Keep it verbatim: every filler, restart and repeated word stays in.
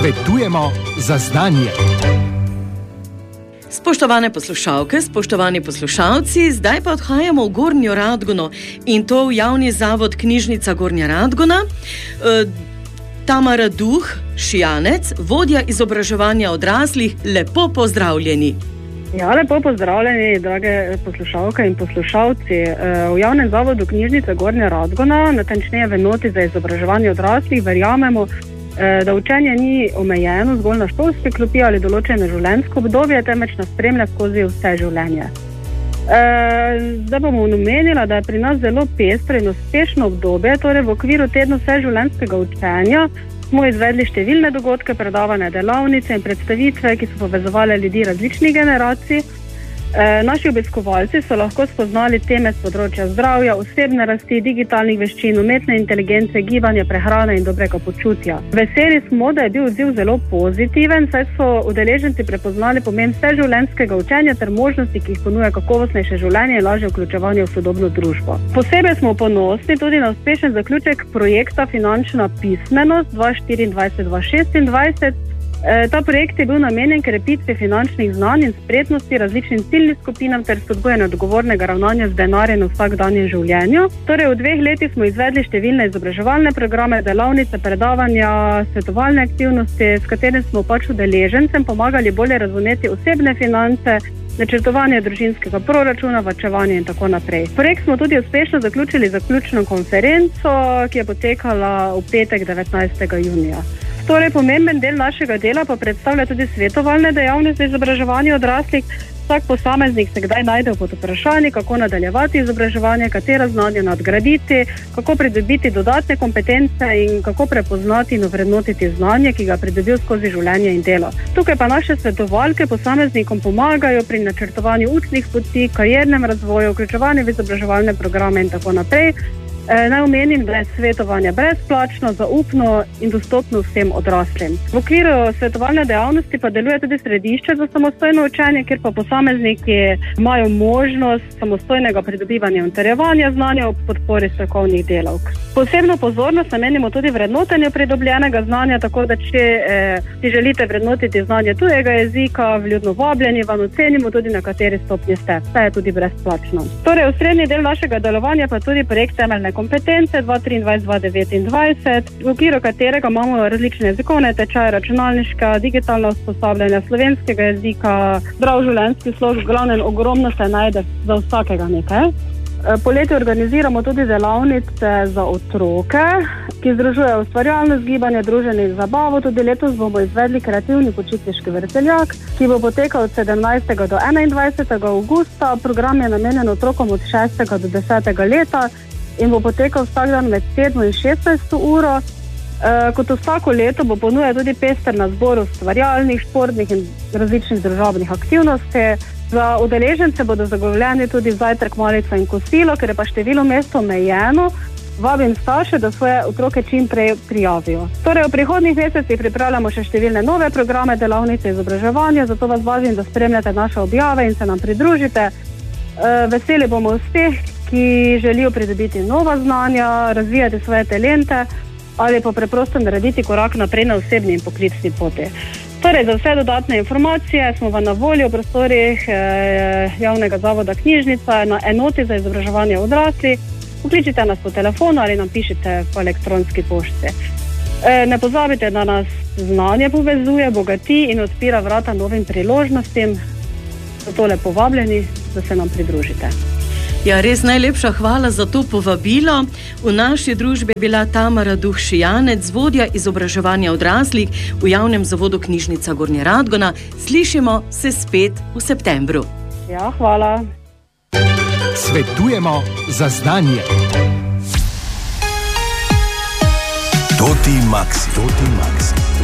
Svetujemo za znanje. Spoštovane poslušalke, spoštovani poslušalci, zdaj pa odhajamo v Gornjo Radgono in to v javni zavod Knjižnica Gornja Radgona. E, Tamara Duh, Šijanec, vodja izobraževanja odraslih, lepo pozdravljeni. Ja, lepo pozdravljeni, drage poslušalke in poslušalci. V javnem zavodu Knjižnica Gornja Radgona, natančneje v enoti za izobraževanje odraslih, verjamemo, da učenje ni omejeno zgolj na šolske klopi ali določeno življenjsko obdobje, temveč nas spremlja skozi vse življenje. Zdaj bomo omenila, da je pri nas zelo pestro in uspešno obdobje, torej v okviru tedna vseživljenjskega učenja smo izvedli številne dogodke, predavanja, delavnice in predstavitve, ki so povezovali ljudi različnih generacij. E, naši obiskovalci so lahko spoznali teme z področja zdravja, osebne rasti, digitalnih veščin, umetne inteligence, gibanja, prehrane in dobrega počutja. Veseli smo, da je bil odziv zelo pozitiven, saj so udeleženci prepoznali pomen vseživljenjskega učenja ter možnosti, ki jih ponuja kakovostnejše življenje in lažje vključevanje v sodobno družbo. Posebej smo ponosni tudi na uspešen zaključek projekta Finančna pismenost dva tisoč štiriindvajset do dva tisoč šestindvajset. Ta projekt je bil namenjen krepitvi finančnih znanj in spretnosti različnim ciljnim skupinam ter spodbujanju odgovornega ravnanja z denarjem v vsakdanjem življenju. Torej, v dveh letih smo izvedli številne izobraževalne programe, delavnice, predavanja, svetovalne aktivnosti, s katerimi smo pač udeležencem pomagali bolje razumeti osebne finance, načrtovanje družinskega proračuna, varčevanje in tako naprej. Projekt smo tudi uspešno zaključili z zaključno konferenco, ki je potekala v petek devetnajstega junija. Torej, pomemben del našega dela pa predstavlja tudi svetovalne dejavnosti za izobraževanje odraslih. Vsak posameznik se kdaj najde pod vprašanje, kako nadaljevati izobraževanje, katera znanja nadgraditi, kako pridobiti dodatne kompetence in kako prepoznati in ovrednotiti znanje, ki ga pridobil skozi življenje in delo. Tukaj pa naše svetovalke posameznikom pomagajo pri načrtovanju učnih poti, kariernem razvoju, vključevanju v izobraževalne programe in tako naprej. Naj omenim, da je svetovanje brezplačno, zaupno in dostopno vsem odraslim. V okviru svetovalne dejavnosti pa deluje tudi središče za samostojno učenje, kjer pa posamezniki imajo možnost samostojnega pridobivanja in utrjevanja znanja ob podpori strokovnih delavk. Posebno pozornost namenimo tudi vrednotenju pridobljenega znanja, tako da če eh, si želite vrednotiti znanje tujega jezika, vljudno vabljeni, vam ocenimo tudi na kateri stopnji ste. Vse je tudi brezplačno. Torej, osrednji del našega delovanja pa tudi projekt Temeljne kompetence dva tisoč triindvajset do dva tisoč devetindvajset, v okviru katerega imamo različne jezikovne tečaje, računalniška, digitalna usposabljanja, slovenskega jezika, zdrav življenjski slog, v glavnem ogromno se najde za vsakega nekaj. Poleti organiziramo tudi delavnice za otroke, ki združujejo ustvarjalnost, gibanje, druženje in zabavo. Tudi letos bomo izvedli kreativni počitniški vrteljak, ki bo potekal od sedemnajstega do enaindvajsetega avgusta. Program je namenjen otrokom od šestega do desetega leta in bo potekal vsak dan med sedmo in šestnajsto uro. E, kot vsako leto bo ponujal tudi pester nabor ustvarjalnih, športnih in različnih družabnih aktivnosti. Za udeležence bodo zagotovljeni tudi zajtrk, malica in kosilo, ker je pa število mest omejeno. Vabim starše, da svoje otroke čim prej prijavijo. Torej, v prihodnjih mesecih pripravljamo še številne nove programe, delavnice izobraževanja, zato vas vabim, da spremljate naše objave in se nam pridružite. E, veseli bomo vseh, ki želijo pridobiti nova znanja, razvijati svoje talente ali pa preprosto narediti korak naprej na osebni in poklicni poti. Torej, za vse dodatne informacije smo vam na voljo v prostorih eh, javnega zavoda Knjižnica na enoti za izobraževanje odraslih. Pokličite nas po telefonu ali nam pišite po elektronski pošti. E, ne pozabite, da nas znanje povezuje, bogati in odpira vrata novim priložnostim. Zato lepo vabljeni, da se nam pridružite. Ja, res najlepša hvala za to povabilo. V naši družbi je bila Tamara Duh, Šijanec, vodja izobraževanja odraslih v javnem zavodu Knjižnica Gornja Radgona. Slišimo se spet v septembru. Ja, hvala. Svetujemo za znanje. Toti Maxi. Toti Maxi.